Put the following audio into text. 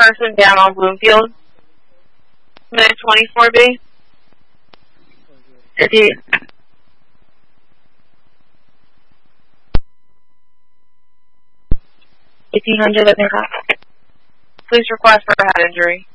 person down on Bloomfield. Minute 24B. Okay. 1800, let me call. Please request for a head injury.